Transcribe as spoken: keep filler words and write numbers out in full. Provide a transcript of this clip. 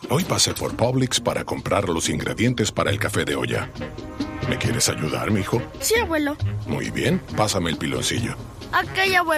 Hoy pasé por Publix para comprar los ingredientes para el café de olla. ¿Me quieres ayudar, mijo? Sí, abuelo. Muy bien, pásame el piloncillo. Ok, abuelo.